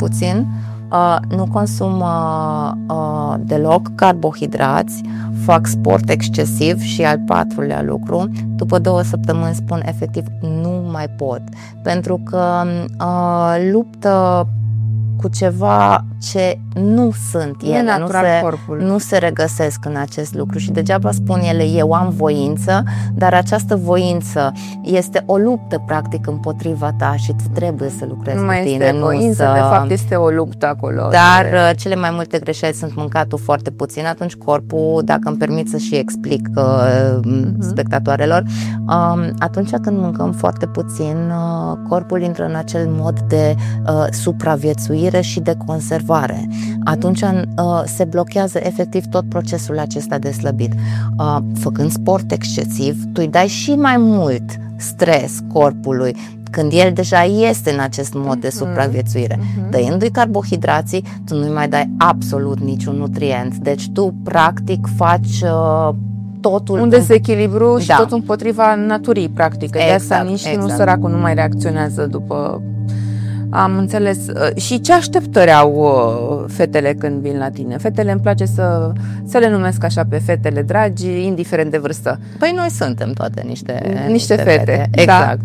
puțin, nu consumă deloc carbohidrați, fac sport excesiv și al patrulea lucru, după 2 săptămâni spun efectiv nu mai pot, pentru că luptă cu ceva ce nu sunt ele, nu se regăsesc în acest lucru și degeaba spun ele eu am voință, dar această voință este o luptă practic împotriva ta și tu trebuie să lucrezi cu tine. Este voință, de fapt este o luptă acolo. Dar cele mai multe greșeli sunt mâncatul foarte puțin, atunci corpul, dacă îmi permit să și explic spectatoarelor, atunci când mâncăm foarte puțin, corpul intră în acel mod de supraviețuire și de conservare. Atunci se blochează efectiv tot procesul acesta de slăbit. Făcând sport excesiv, tu îi dai și mai mult stres corpului când el deja este în acest mod de supraviețuire. Dăindu-i carbohidrații, tu nu-i mai dai absolut niciun nutrient. Deci tu practic faci totul un dezechilibru și tot împotriva naturii practic. De asta nici nu săracul nu mai reacționează după. Am înțeles. Și ce așteptări au fetele când vin la tine? Fetele îmi place să le numesc așa pe fetele dragi, indiferent de vârstă. Păi noi suntem toate niște fete. Exact.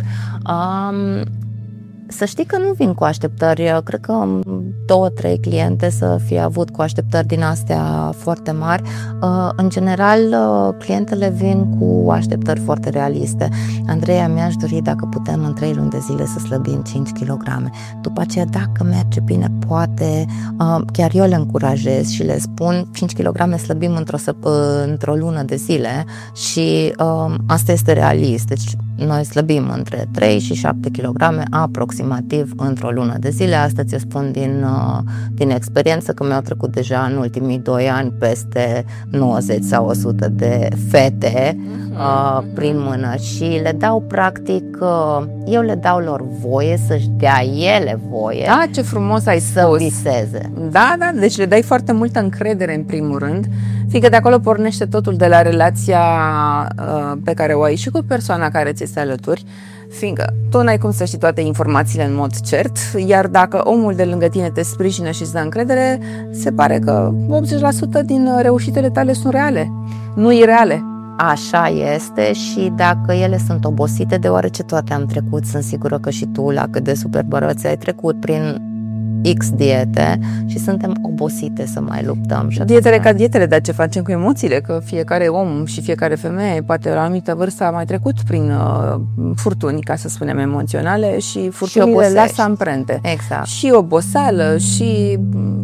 Să știi că nu vin cu așteptări. Cred că 2-3 cliente să fie avut cu așteptări din astea foarte mari. În general, clientele vin cu așteptări foarte realiste. Andreea, mi-aș dori dacă putem în 3 luni de zile să slăbim 5 kg. După aceea, dacă merge bine, poate, chiar eu le încurajez și le spun 5 kg slăbim într-o lună de zile și asta este realist. Deci noi slăbim între 3 și 7 kg aproximativ într-o lună de zile. Asta ți-o spun din experiență, că mi-au trecut deja în ultimii 2 ani peste 90 sau 100 de fete prin mână și le dau practic, eu le dau lor voie să-și dea ele voie. Da, ce frumos ai să viseze. Da, deci le dai foarte multă încredere în primul rând, fiindcă de acolo pornește totul, de la relația pe care o ai și cu persoana care ți este alături, fiindcă tu n-ai cum să știi toate informațiile în mod cert, iar dacă omul de lângă tine te sprijină și îți dă încredere, se pare că 80% din reușitele tale sunt reale, nu ireale. Așa este și dacă ele sunt obosite, deoarece toate am trecut, sunt sigură că și tu, la cât de superbărăți, ai trecut prin X diete și suntem obosite să mai luptăm. Dietele ca dietele, dar ce facem cu emoțiile? Că fiecare om și fiecare femeie, poate la o anumită vârstă, a mai trecut prin furtuni, ca să spunem, emoționale și furtunile lasă amprente. Exact. Și oboseală și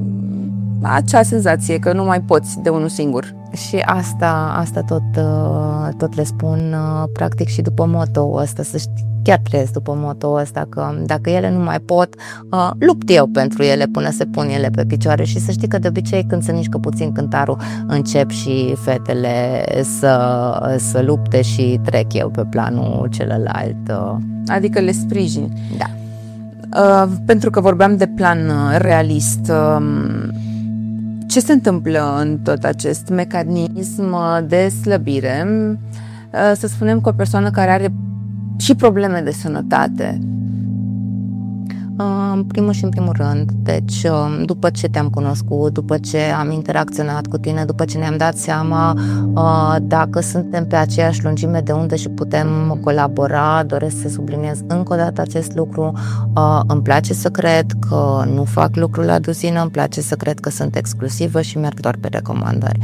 acea senzație că nu mai poți de unul singur. Și asta tot le spun practic și după moto-ul ăsta, să știi, chiar trăiesc după moto-ul ăsta, că dacă ele nu mai pot, lupt eu pentru ele până se pun ele pe picioare. Și să știi că de obicei când se mișcă puțin cântarul, încep și fetele să lupte și trec eu pe planul celălalt. Adică le sprijin. Da. Pentru că vorbeam de plan realist, ce se întâmplă în tot acest mecanism de slăbire? Să spunem că o persoană care are și probleme de sănătate. În primul și în primul rând, deci după ce te-am cunoscut, după ce am interacționat cu tine, după ce ne-am dat seama dacă suntem pe aceeași lungime de undă și putem colabora, doresc să subliniez încă o dată acest lucru. Îmi place să cred că nu fac lucrul la duzină, îmi place să cred că sunt exclusivă și merg doar pe recomandări.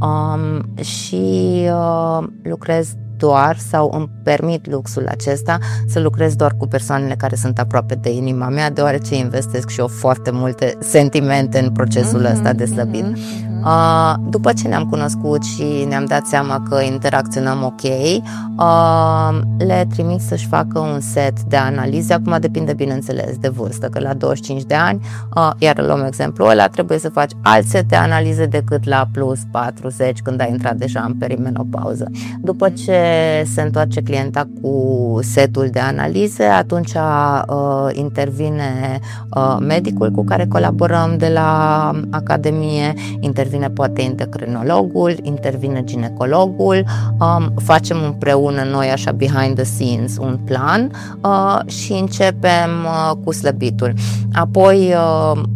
Și lucrez doar, sau îmi permit luxul acesta, să lucrez doar cu persoanele care sunt aproape de inima mea, deoarece investesc și eu foarte multe sentimente în procesul ăsta de slăbit. După ce ne-am cunoscut și ne-am dat seama că interacționăm ok, le trimit să-și facă un set de analize. Acum depinde, bineînțeles, de vârstă, că la 25 de ani, iar luăm exemplul ăla, trebuie să faci alt set de analize decât la plus 40, când ai intrat deja în perimenopauză. După ce se întoarce clienta cu setul de analize, atunci intervine medicul cu care colaborăm de la Academie, intervine poate endocrinologul, intervine ginecologul, facem împreună noi așa behind the scenes un plan și începem cu slăbitul. Apoi